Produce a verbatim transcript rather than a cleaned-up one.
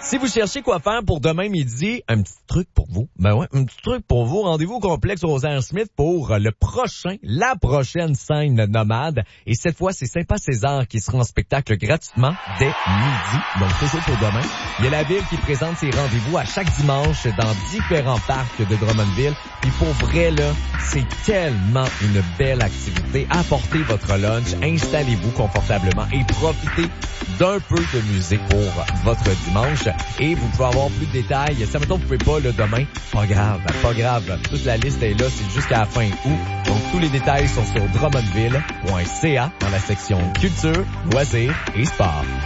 Si vous cherchez quoi faire pour demain midi, un petit truc pour vous. Ben ouais, un petit truc pour vous. Rendez-vous au complexe Rosaire Smith pour le prochain, la prochaine scène nomade. Et cette fois, c'est Sympa César qui sera en spectacle gratuitement dès midi. Donc, toujours pour demain. Il y a la ville qui présente ses rendez-vous à chaque dimanche dans différents parcs de Drummondville. Puis pour vrai, là, c'est tellement une belle activité. Apportez votre lunch, installez-vous confortablement et profitez d'un peu de musique pour votre dimanche. Et vous pouvez avoir plus de détails. Si, mettons, vous pouvez pas, là, demain, pas grave, pas grave. Toute la liste est là, c'est jusqu'à la fin août. Donc, tous les détails sont sur drummondville point c a dans la section culture, loisirs et sport.